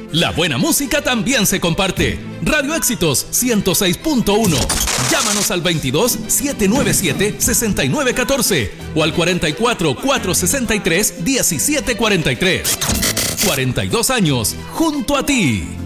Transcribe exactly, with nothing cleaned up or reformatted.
La buena música también se comparte. Radio Éxitos ciento seis punto uno. Llámanos al veintidós, setecientos noventa y siete, sesenta y nueve catorce o al cuarenta y cuatro, cuatrocientos sesenta y tres, diecisiete cuarenta y tres. cuarenta y dos años junto a ti.